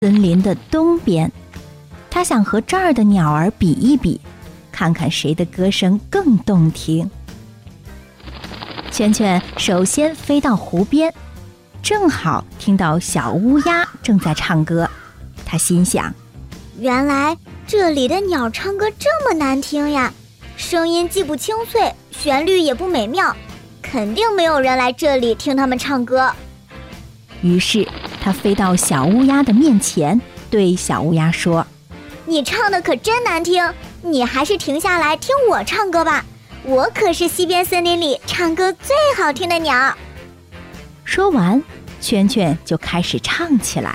森林的东边，他想和这儿的鸟儿比一比，看看谁的歌声更动听。圈圈首先飞到湖边，正好听到小乌鸦正在唱歌。他心想， 原来这里的鸟唱歌这么难听呀，声音既不清脆，旋律也不美妙，肯定没有人来这里听他们唱歌。 于是他飞到小乌鸦的面前，对小乌鸦说， 你唱的可真难听，你还是停下来听我唱歌吧，我可是西边森林里唱歌最好听的鸟。 说完，圈圈就开始唱起来。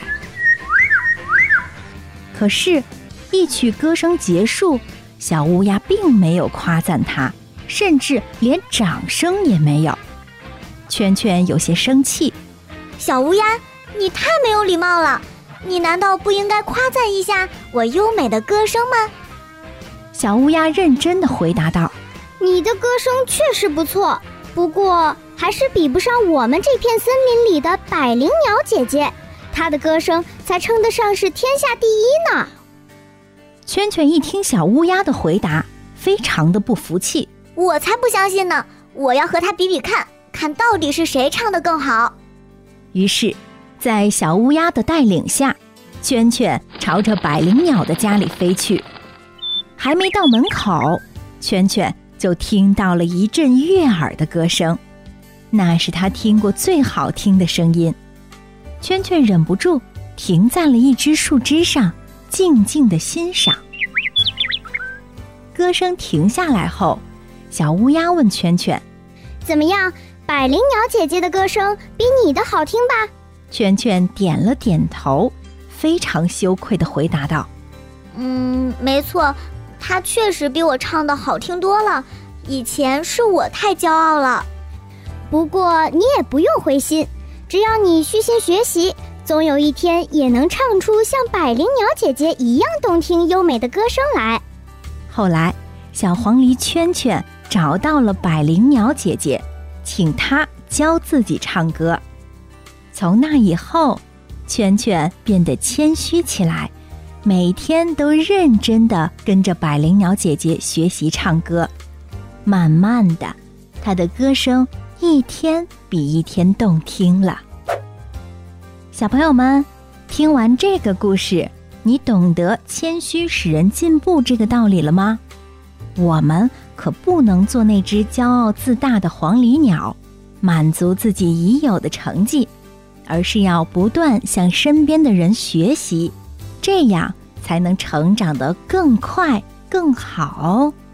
可是一曲歌声结束，小乌鸦并没有夸赞他，甚至连掌声也没有。圈圈有些生气， 小乌鸦，你太没有礼貌了，你难道不应该夸赞一下我优美的歌声吗？ 小乌鸦认真地回答道， 你的歌声确实不错，不过还是比不上我们这片森林里的百灵鸟姐姐，她的歌声才称得上是天下第一呢。 圈圈一听小乌鸦的回答，非常的不服气， 我才不相信呢，我要和她比比看，看到底是谁唱得更好。 于是在小乌鸦的带领下，圈圈朝着百灵鸟的家里飞去。还没到门口，圈圈就听到了一阵悦耳的歌声，那是他听过最好听的声音。圈圈忍不住停在了一只树枝上，静静地欣赏。歌声停下来后，小乌鸦问圈圈， 怎么样，百灵鸟姐姐的歌声比你的好听吧？ 圈圈点了点头，非常羞愧地回答道， 没错，她确实比我唱得好听多了，以前是我太骄傲了。 不过你也不用灰心，只要你虚心学习，总有一天也能唱出像百灵鸟姐姐一样动听优美的歌声来。 后来小黄鹂圈圈找到了百灵鸟姐姐，请她教自己唱歌。从那以后，圈圈变得谦虚起来，每天都认真地跟着百灵鸟姐姐学习唱歌。慢慢的，她的歌声一天比一天动听了。小朋友们，听完这个故事，你懂得谦虚使人进步这个道理了吗？我们可不能做那只骄傲自大的黄鹂鸟，满足自己已有的成绩，而是要不断向身边的人学习，这样才能成长得更快更好哦。